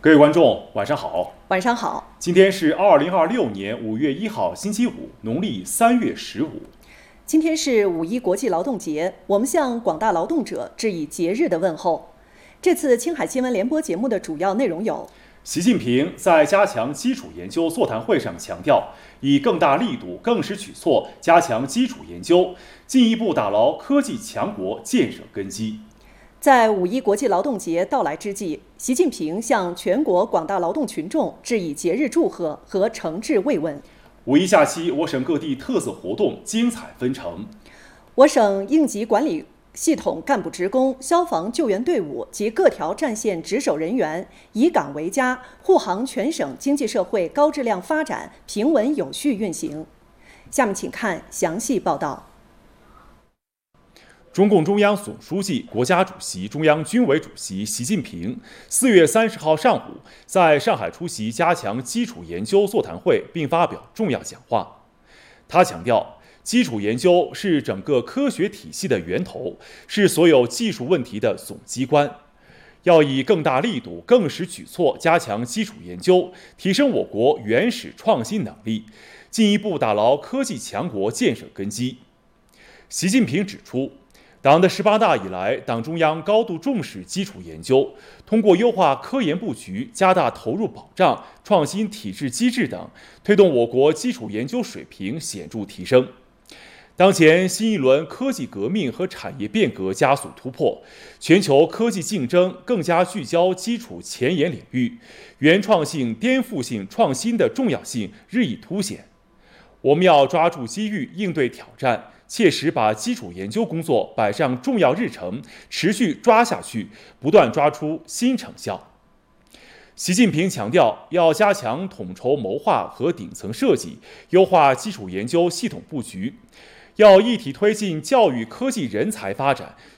各位观众，晚上好。 晚上好。 今天是2026年5月1号，星期五，农历3月15。 今天是5·1国际劳动节，我们向广大劳动者致以节日的问候。这次青海新闻联播节目的主要内容有： 习近平在加强基础研究座谈会上强调，以更大力度、更识取措加强基础研究，进一步打牢科技强国建设根基。 在5·1国际劳动节到来之际，习近平向全国广大劳动群众致以节日祝贺和诚挚慰问。 5·1假期，我省各地特色活动精彩纷呈。 我省应急管理系统干部职工、消防救援队伍及各条战线值守人员以岗为家，护航全省经济社会高质量发展平稳有序运行。下面请看详细报道。 中共中央总书记、国家主席、中央军委主席习近平4月30号上午在上海出席加强基础研究座谈会，并发表重要讲话。他强调，基础研究是整个科学体系的源头，是所有技术问题的总机关。要以更大力度、更识取措加强基础研究，提升我国原始创新能力，进一步打牢科技强国建设根基。习近平指出，党的18大以来，党中央高度重视基础研究，通过优化科研布局、加大投入保障、创新体制机制等，推动我国基础研究水平显著提升。当前新一轮科技革命和产业变革加速突破，全球科技竞争更加聚焦基础前沿领域，原创性、颠覆性创新的重要性日益凸显。我们要抓住机遇，应对挑战，切实把基础研究工作摆上重要日程，持续抓下去，不断抓出新成效。习近平强调，要加强统筹谋划和顶层设计，优化基础研究系统布局，要一体推进教育科技人才发展，